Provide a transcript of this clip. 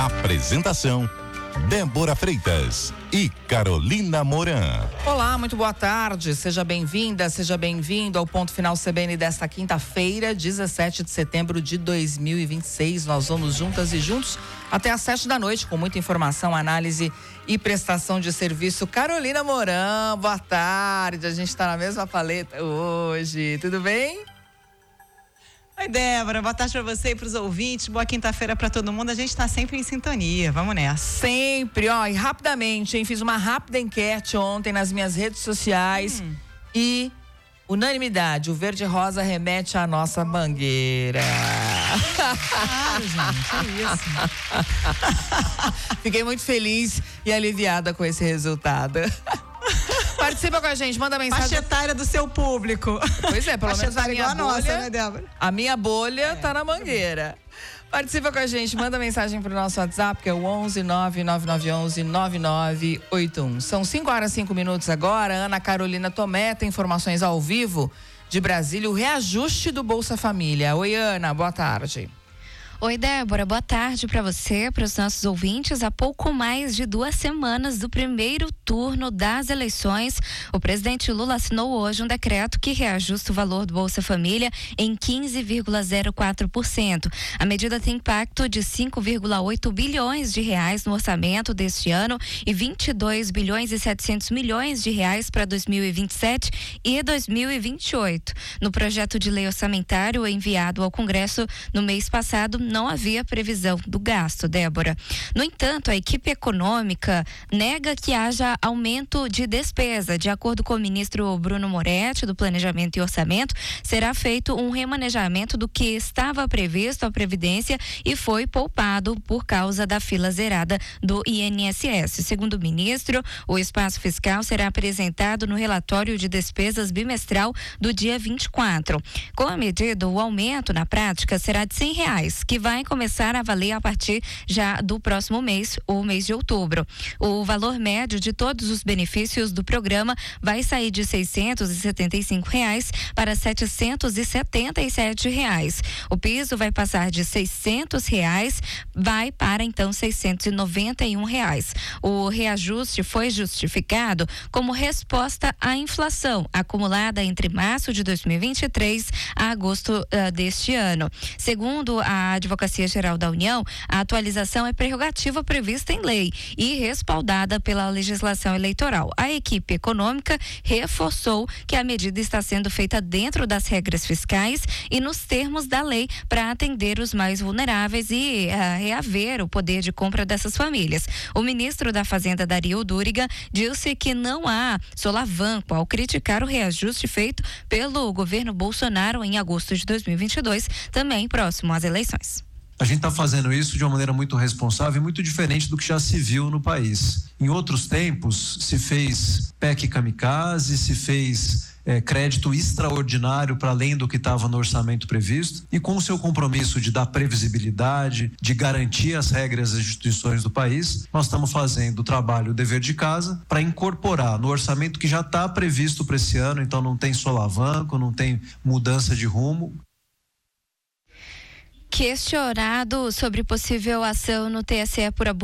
Apresentação: Débora Freitas e Carolina Moran. Olá, muito boa tarde. Seja bem-vinda, seja bem-vindo ao Ponto Final CBN desta quinta-feira, 17 de setembro de 2026. Nós vamos juntas e juntos até às 7 da noite com muita informação, análise e prestação de serviço. Carolina Moran, boa tarde. A gente está na mesma paleta hoje. Tudo bem? Oi, Débora, boa tarde para você e para os ouvintes, boa quinta-feira para todo mundo, a gente está sempre em sintonia, vamos nessa. Sempre, e rapidamente, fiz uma rápida enquete ontem nas minhas redes sociais e unanimidade, o verde e rosa remete à nossa mangueira. Claro, gente, é isso. Fiquei muito feliz e aliviada com esse resultado. Participa com a gente, manda mensagem. Faixa etária do seu público. Pois é, pelo menos a minha bolha, nossa, né, Débora? A minha bolha tá na mangueira. Participa com a gente, manda mensagem pro nosso WhatsApp, que é o 11-99911-9981. São 5h05 agora. Ana Carolina Tomé tem informações ao vivo de Brasília, o reajuste do Bolsa Família. Oi, Ana, boa tarde. Oi, Débora, boa tarde para você, para os nossos ouvintes. Há pouco mais de 2 semanas do primeiro turno das eleições, o presidente Lula assinou hoje um decreto que reajusta o valor do Bolsa Família em 15,04%. A medida tem impacto de 5,8 bilhões de reais no orçamento deste ano e 22 bilhões e 700 milhões de reais para 2027 e 2028. No projeto de lei orçamentário enviado ao Congresso no mês passado, não havia previsão do gasto, Débora. No entanto, a equipe econômica nega que haja aumento de despesa. De acordo com o ministro Bruno Moretti, do Planejamento e Orçamento, será feito um remanejamento do que estava previsto à Previdência e foi poupado por causa da fila zerada do INSS. Segundo o ministro, o espaço fiscal será apresentado no relatório de despesas bimestral do dia 24. Com a medida, o aumento na prática será de R$100, que vai começar a valer a partir já do próximo mês, o mês de outubro. O valor médio de todos os benefícios do programa vai sair de R$675 para R$777. O piso vai passar de R$600, vai para então R$691. O reajuste foi justificado como resposta à inflação acumulada entre março de 2023 a agosto deste ano. Segundo a Advocacia Geral da União, a atualização é prerrogativa prevista em lei e respaldada pela legislação eleitoral. A equipe econômica reforçou que a medida está sendo feita dentro das regras fiscais e nos termos da lei para atender os mais vulneráveis e reaver o poder de compra dessas famílias. O ministro da Fazenda, Dario Duriga, disse que não há solavanco ao criticar o reajuste feito pelo governo Bolsonaro em agosto de 2022, também próximo às eleições. A gente está fazendo isso de uma maneira muito responsável e muito diferente do que já se viu no país. Em outros tempos, se fez PEC kamikaze, se fez crédito extraordinário para além do que estava no orçamento previsto, e com o seu compromisso de dar previsibilidade, de garantir as regras das instituições do país, nós estamos fazendo o trabalho, o dever de casa, para incorporar no orçamento que já está previsto para esse ano, então não tem solavanco, não tem mudança de rumo. Questionado sobre possível ação no TSE por abuso